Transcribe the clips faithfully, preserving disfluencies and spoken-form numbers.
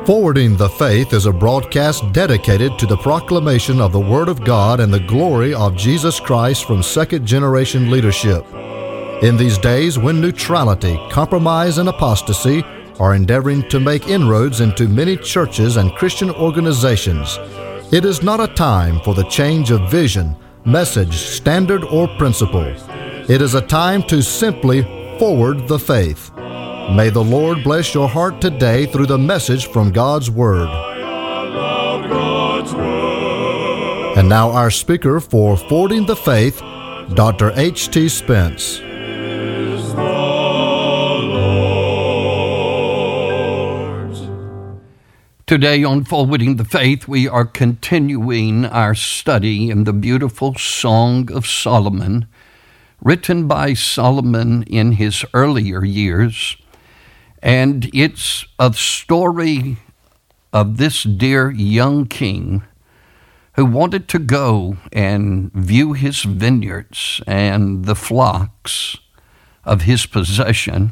Forwarding the Faith is a broadcast dedicated to the proclamation of the Word of God and the glory of Jesus Christ from second-generation leadership. In these days when neutrality, compromise, and apostasy are endeavoring to make inroads into many churches and Christian organizations, it is not a time for the change of vision, message, standard, or principle. It is a time to simply forward the faith. May the Lord bless your heart today through the message from God's Word. And now our speaker for Forwarding the Faith, Doctor H T Spence. Today on Forwarding the Faith, we are continuing our study in the beautiful Song of Solomon, written by Solomon in his earlier years. And it's a story of this dear young king who wanted to go and view his vineyards and the flocks of his possession.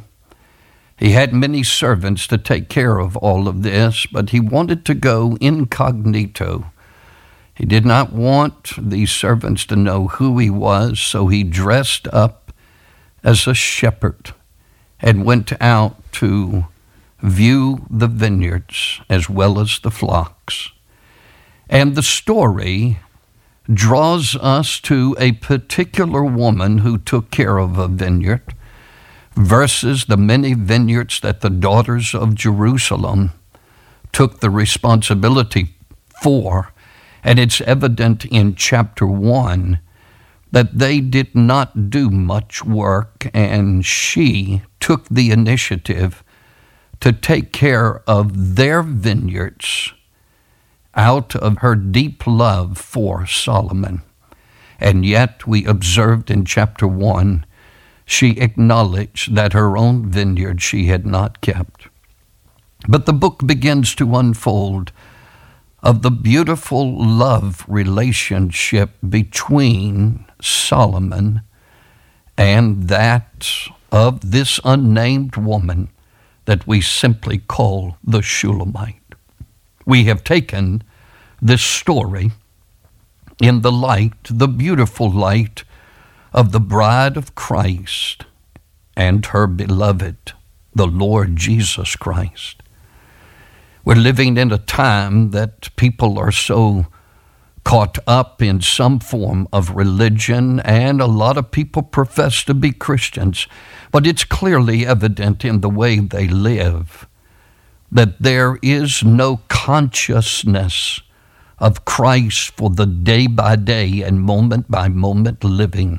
He had many servants to take care of all of this, but he wanted to go incognito. He did not want these servants to know who he was, so he dressed up as a shepherd and went out to view the vineyards as well as the flocks. And the story draws us to a particular woman who took care of a vineyard versus the many vineyards that the daughters of Jerusalem took the responsibility for. And it's evident in chapter one that they did not do much work, and she took the initiative to take care of their vineyards out of her deep love for Solomon. And yet we observed in chapter one, she acknowledged that her own vineyard she had not kept. But the book begins to unfold of the beautiful love relationship between Solomon and that of this unnamed woman that we simply call the Shulamite. We have taken this story in the light, the beautiful light of the bride of Christ and her beloved, the Lord Jesus Christ. We're living in a time that people are so caught up in some form of religion, and a lot of people profess to be Christians, but it's clearly evident in the way they live that there is no consciousness of Christ for the day-by-day and moment-by-moment living.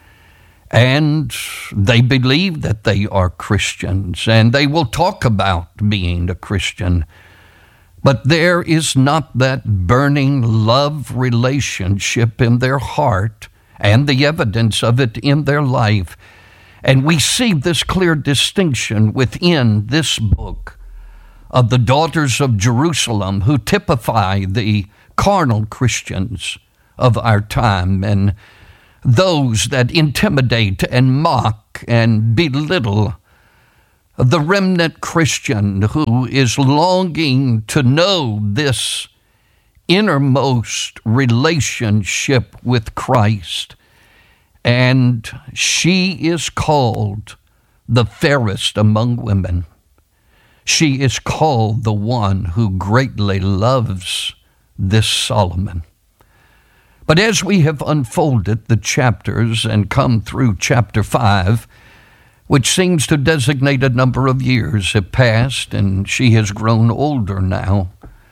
And they believe that they are Christians, and they will talk about being a Christian. But there is not that burning love relationship in their heart and the evidence of it in their life. And we see this clear distinction within this book of the daughters of Jerusalem, who typify the carnal Christians of our time and those that intimidate and mock and belittle the remnant Christian who is longing to know this innermost relationship with Christ. And she is called the fairest among women. She is called the one who greatly loves this Solomon. But as we have unfolded the chapters and come through chapter five, which seems to designate a number of years have passed, and she has grown older now.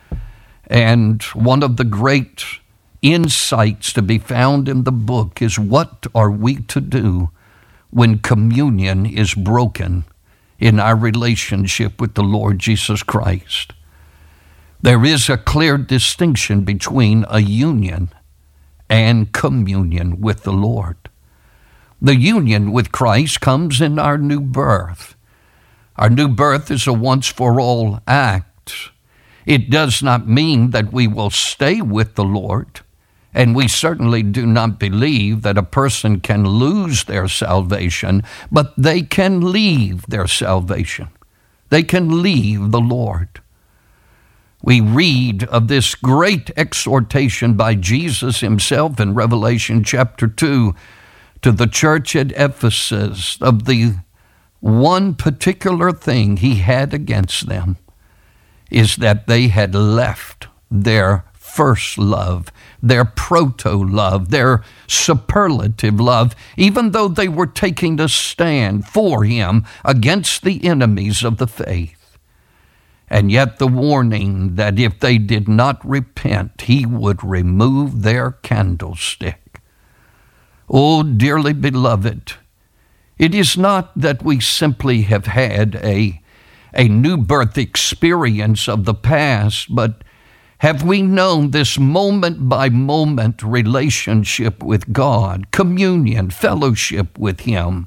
And one of the great insights to be found in the book is, what are we to do when communion is broken in our relationship with the Lord Jesus Christ? There is a clear distinction between a union and communion with the Lord. The union with Christ comes in our new birth. Our new birth is a once-for-all act. It does not mean that we will stay with the Lord, and we certainly do not believe that a person can lose their salvation, but they can leave their salvation. They can leave the Lord. We read of this great exhortation by Jesus himself in Revelation chapter two to the church at Ephesus of the one particular thing he had against them is that they had left their first love, their proto-love, their superlative love, even though they were taking a stand for him against the enemies of the faith. And yet the warning that if they did not repent, he would remove their candlestick. Oh, dearly beloved, it is not that we simply have had a, a new birth experience of the past, but have we known this moment-by-moment relationship with God, communion, fellowship with him,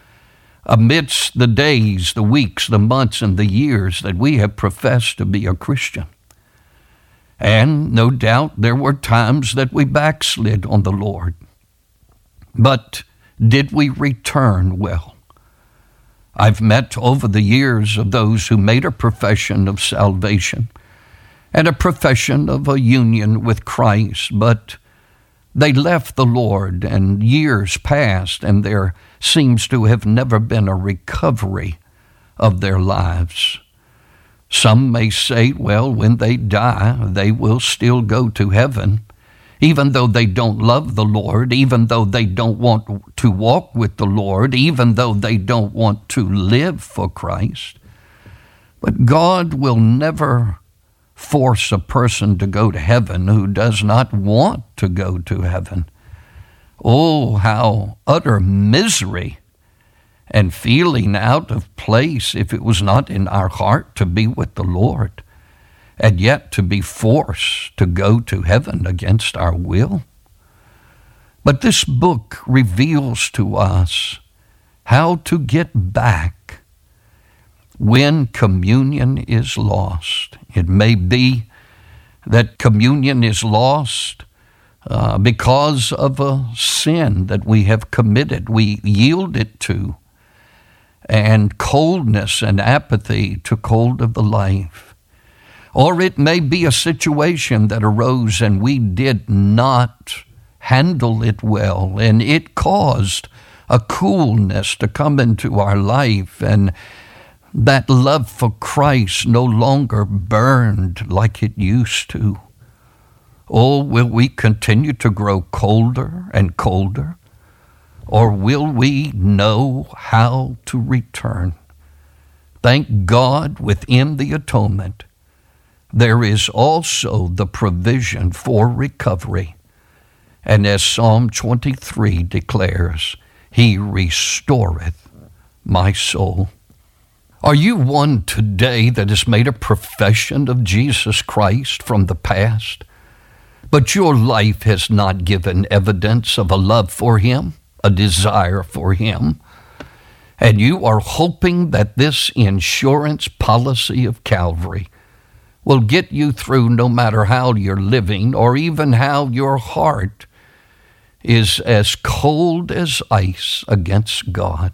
amidst the days, the weeks, the months, and the years that we have professed to be a Christian? And no doubt there were times that we backslid on the Lord. But did we return well? I've met over the years of those who made a profession of salvation and a profession of a union with Christ, but they left the Lord and years passed, and there seems to have never been a recovery of their lives. Some may say, well, when they die, they will still go to heaven, even though they don't love the Lord, even though they don't want to walk with the Lord, even though they don't want to live for Christ. But God will never force a person to go to heaven who does not want to go to heaven. Oh, how utter misery and feeling out of place if it was not in our heart to be with the Lord, and yet to be forced to go to heaven against our will. But this book reveals to us how to get back when communion is lost. It may be that communion is lost uh, because of a sin that we have committed, we yield it to, and coldness and apathy took hold of the life. Or it may be a situation that arose and we did not handle it well, and it caused a coolness to come into our life, and that love for Christ no longer burned like it used to. Oh, will we continue to grow colder and colder? Or will we know how to return? Thank God, within the atonement, there is also the provision for recovery. And as Psalm twenty-three declares, he restoreth my soul. Are you one today that has made a profession of Jesus Christ from the past, but your life has not given evidence of a love for him, a desire for him, and you are hoping that this insurance policy of Calvary will get you through no matter how you're living or even how your heart is as cold as ice against God?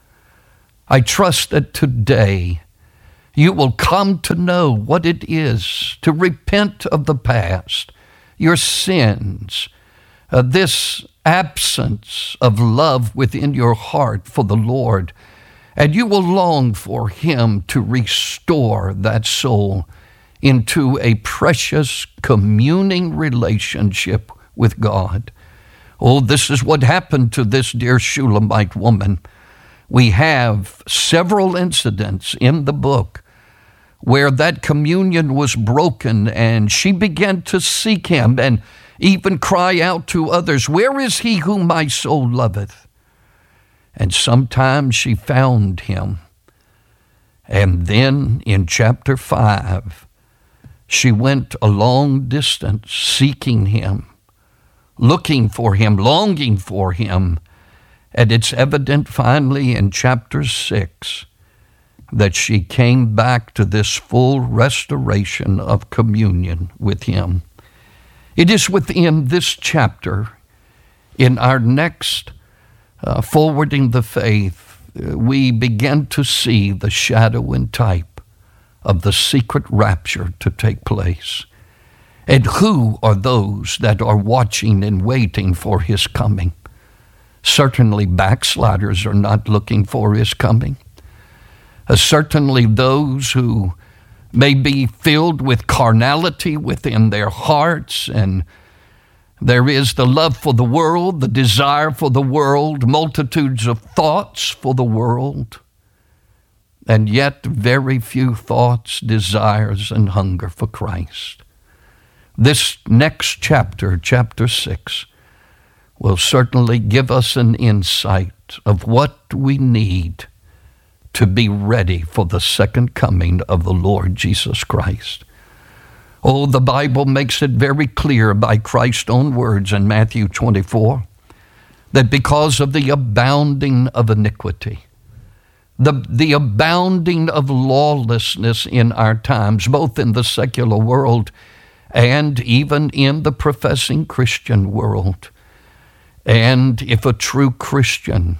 I trust that today you will come to know what it is to repent of the past, your sins, uh, this absence of love within your heart for the Lord, and you will long for him to restore that soul into a precious communing relationship with God. Oh, this is what happened to this dear Shulamite woman. We have several incidents in the book where that communion was broken, and she began to seek him and even cry out to others, "Where is he whom my soul loveth?" And sometimes she found him. And then in chapter five, she went a long distance seeking him, looking for him, longing for him. And it's evident finally in chapter six that she came back to this full restoration of communion with him. It is within this chapter, in our next uh, Forwarding the Faith, uh, we begin to see the shadow and type of the secret rapture to take place. And who are those that are watching and waiting for his coming? Certainly backsliders are not looking for his coming. Uh, certainly those who may be filled with carnality within their hearts, and there is the love for the world, the desire for the world, multitudes of thoughts for the world, and yet very few thoughts, desires, and hunger for Christ. This next chapter, chapter six, will certainly give us an insight of what we need to be ready for the second coming of the Lord Jesus Christ. Oh, the Bible makes it very clear by Christ's own words in Matthew twenty-four that because of the abounding of iniquity, the, the abounding of lawlessness in our times, both in the secular world and even in the professing Christian world, and if a true Christian,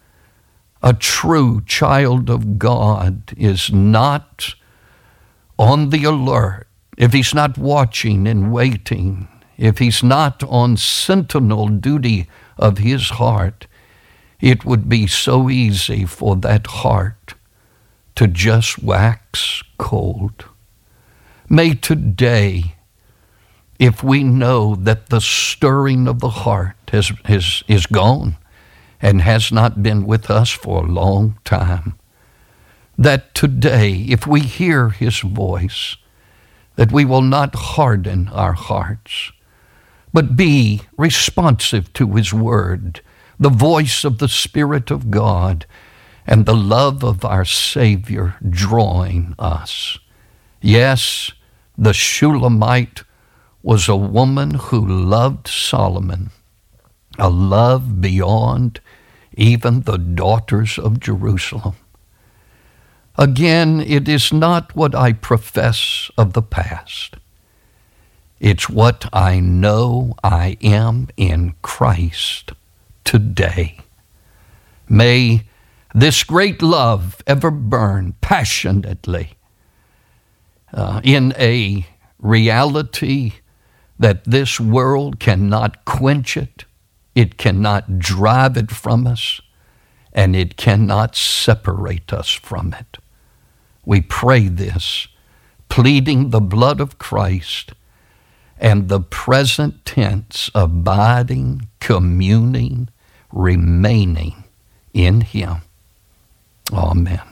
a true child of God is not on the alert, if he's not watching and waiting, if he's not on sentinel duty of his heart, it would be so easy for that heart to just wax cold. May today, if we know that the stirring of the heart has, has, is gone and has not been with us for a long time, that today, if we hear his voice, that we will not harden our hearts, but be responsive to his word, the voice of the Spirit of God, and the love of our Savior drawing us. Yes, the Shulamite was a woman who loved Solomon, a love beyond even the daughters of Jerusalem. Again, it is not what I profess of the past. It's what I know I am in Christ today. May this great love ever burn passionately uh, in a reality that this world cannot quench it, it cannot drive it from us, and it cannot separate us from it. We pray this, pleading the blood of Christ and the present tense abiding, communing, remaining in him. Amen.